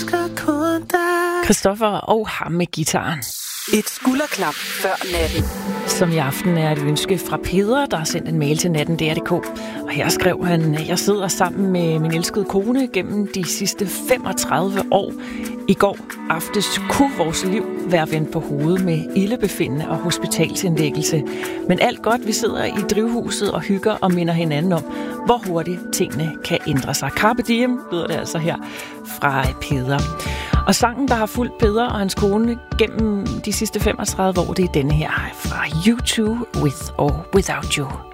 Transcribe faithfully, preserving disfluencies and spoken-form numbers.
elsker kun dig. Christoffer og ham med gitaren. Et skulderklap før natten. Som i aften er et ønske fra Peder, der har sendt en mail til natten punktum d r punktum d k. Og her skrev han, jeg sidder sammen med min elskede kone gennem de sidste femogtredive år. I går aftes kunne vores liv være vendt på hovedet med ildebefindende og hospitalsindlæggelse. Men alt godt, vi sidder i drivhuset og hygger og minder hinanden om, hvor hurtigt tingene kan ændre sig. Carpe diem lyder det altså her fra Peder. Og sangen, der har fulgt Peder og hans kone gennem de sidste femogtredive år, det er denne her fra U to With or Without You.